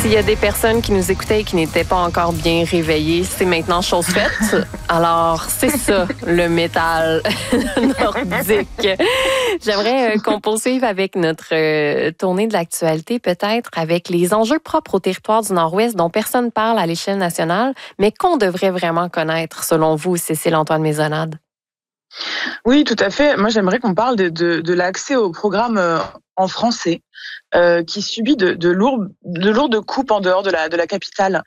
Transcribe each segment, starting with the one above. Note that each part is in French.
S'il y a des personnes qui nous écoutaient et qui n'étaient pas encore bien réveillées, c'est maintenant chose faite. Alors, c'est ça, le métal nordique. J'aimerais qu'on poursuive avec notre tournée de l'actualité, peut-être avec les enjeux propres au territoire du Nord-Ouest dont personne parle à l'échelle nationale, mais qu'on devrait vraiment connaître, selon vous, Cécile-Antoine Maisonnade. Oui, tout à fait. Moi, j'aimerais qu'on parle de l'accès au programme en français qui subit de lourdes coupes en dehors de la capitale.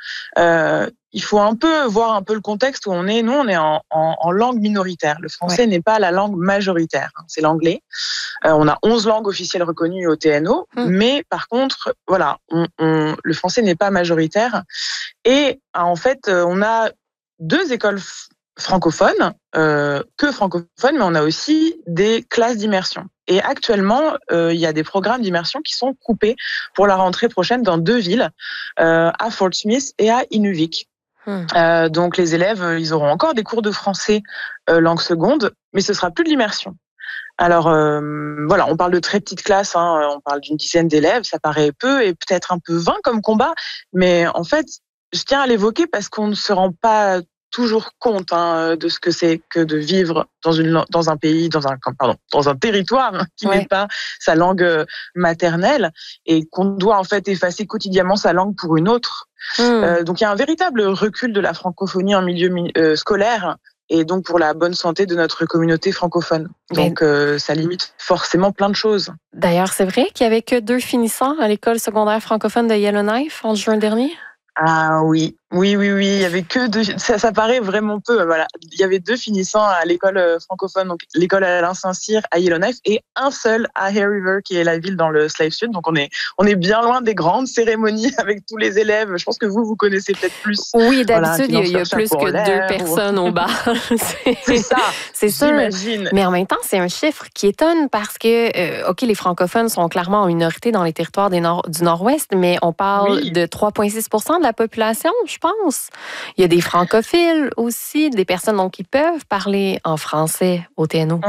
Il faut voir un peu le contexte où on est. Nous, on est en langue minoritaire. Le français n'est pas la langue majoritaire, c'est l'anglais. On a 11 langues officielles reconnues au TNO, mais par contre, voilà, le français n'est pas majoritaire. Et en fait, on a 2 écoles francophones, que francophones, mais on a aussi des classes d'immersion. Et actuellement, il y a des programmes d'immersion qui sont coupés pour la rentrée prochaine dans 2 villes, à Fort Smith et à Inuvik. Donc les élèves, ils auront encore des cours de français langue seconde, mais ce sera plus de l'immersion. Alors voilà, on parle de très petites classes, on parle d'une dizaine d'élèves, ça paraît peu et peut-être un peu vain comme combat, mais en fait, je tiens à l'évoquer parce qu'on ne se rend pas toujours compte de ce que c'est que de vivre dans un pays, dans un territoire qui n'est pas sa langue maternelle et qu'on doit en fait effacer quotidiennement sa langue pour une autre. Donc il y a un véritable recul de la francophonie en milieu scolaire et donc pour la bonne santé de notre communauté francophone. Donc ça limite forcément plein de choses. D'ailleurs, c'est vrai qu'il n'y avait que 2 finissants à l'école secondaire francophone de Yellowknife en juin dernier? Ah oui. Il y avait que 2, ça paraît vraiment peu, voilà. Il y avait 2 finissants à l'école francophone, donc l'école Alain Saint-Cyr à Yellowknife et un seul à Hare River qui est la ville dans le Slave Sud. Donc on est bien loin des grandes cérémonies avec tous les élèves. Je pense que vous connaissez peut-être plus. Oui, d'habitude, il y a plus que 2 personnes au bar. C'est ça. C'est ça. J'imagine. Mais en même temps, c'est un chiffre qui étonne parce que, OK, les francophones sont clairement en minorité dans les territoires du Nord-Ouest, mais on parle de 3,6% de la population, je pense. Il y a des francophiles aussi, des personnes donc, qui peuvent parler en français au TNO.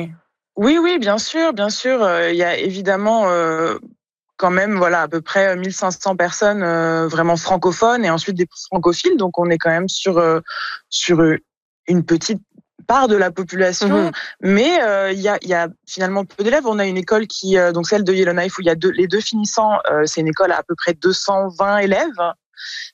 Oui, bien sûr. Il y a évidemment quand même à peu près 1500 personnes vraiment francophones et ensuite des francophiles. Donc on est quand même sur une petite part de la population, mais il y a finalement peu d'élèves. On a une école qui, donc celle de Yellowknife, où il y a les 2 finissants, c'est une école à peu près 220 élèves.